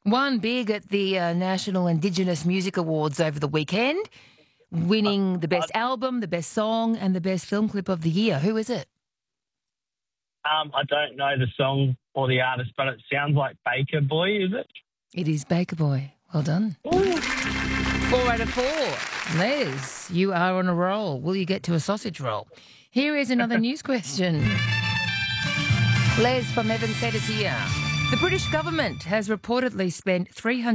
Won big at the National Indigenous Music Awards over the weekend, winning the best album, the best song, and the best film clip of the year. Who is it? I don't know the song or the artist, but it sounds like Baker Boy, is it? It is Baker Boy. Well done. Ooh. 4 out of 4. Les, you are on a roll. Will you get to a sausage roll? Here is another news question. Les from Evan Setters here. The British government has reportedly spent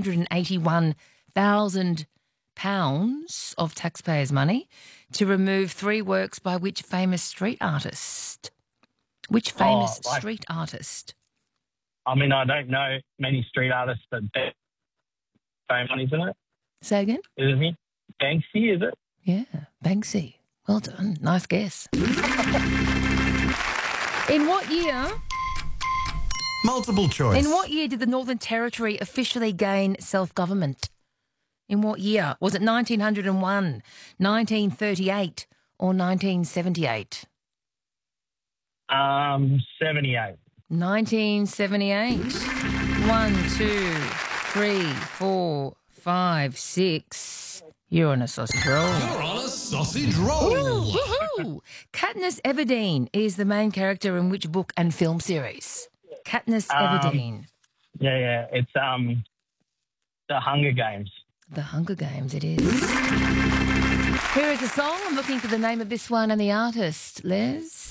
£381,000 of taxpayers' money to remove 3 works by which famous street artist? Which famous street artist? I mean, I don't know many street artists that famous, isn't it? Say again? Isn't he? Banksy, is it? Yeah, Banksy. Well done. Nice guess. In what year? Multiple choice. In what year did the Northern Territory officially gain self-government? In what year? Was it 1901, 1938 or 1978? 78. 1978. 1, 2, 3, 4, 5, 6. You're on a sausage roll. You're on a sausage roll. Woohoo! Katniss Everdeen is the main character in which book and film series? Katniss Everdeen. Yeah. It's The Hunger Games. The Hunger Games, it is. Here is a song. I'm looking for the name of this one and the artist. Les?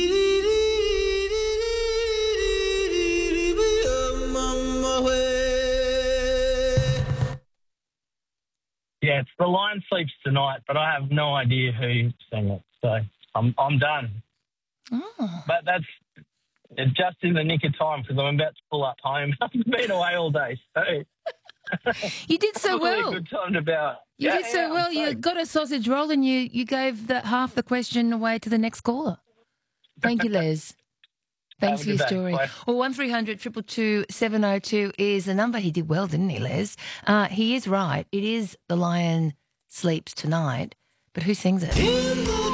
Yeah, it's The Lion Sleeps Tonight, but I have no idea who sang it, so I'm done. Oh. But it's just in the nick of time because I'm about to pull up home. I've been away all day, so You did so probably well. a good time to bow. You did so well. You got a sausage roll and you gave half the question away to the next caller. Thank you, Les. Thanks for your story. Well, 1300 222 702 is the number. He did well, didn't he, Les? He is right. It is The Lion Sleeps Tonight. But who sings it?